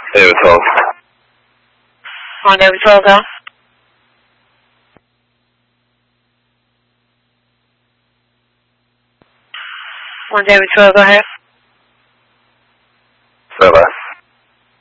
David 12. On David 12, go. On David 12, go ahead. Bye-bye.